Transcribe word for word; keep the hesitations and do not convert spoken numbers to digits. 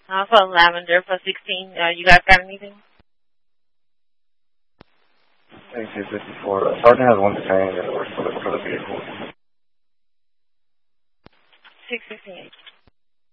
Uh, for Lavender, for sixteen, uh, you guys got anything? eighteen fifty-four. Uh, Sergeant has one detained for the, for the vehicle. six fifty-eight.